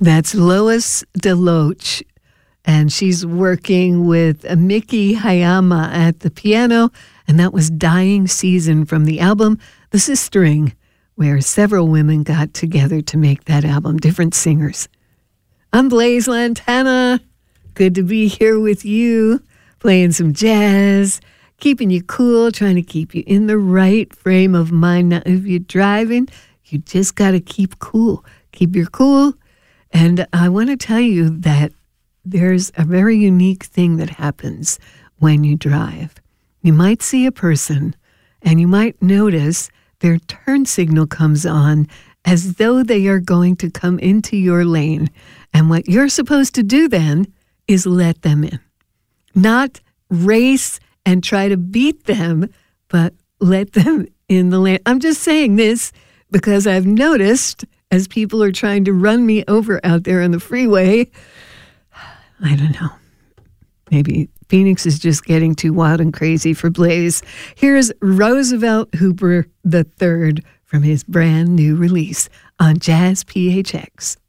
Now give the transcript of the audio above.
That's Lois DeLoach, and she's working with Miki Hayama at the piano, and that was Dying Season from the album The Sistering, where several women got together to make that album, different singers. I'm Blaise Lantana. Good to be here with you, playing some jazz, keeping you cool, trying to keep you in the right frame of mind. Now, if you're driving, you just got to keep cool. Keep your cool. And I want to tell you that there's a very unique thing that happens when you drive. You might see a person and you might notice their turn signal comes on as though they are going to come into your lane. And what you're supposed to do then is let them in. Not race and try to beat them, but let them in the lane. I'm just saying this because I've noticed as people are trying to run me over out there on the freeway, I don't know. Maybe Phoenix is just getting too wild and crazy for Blaise. Here's Roosevelt Hooper III from his brand new release on Jazz PHX.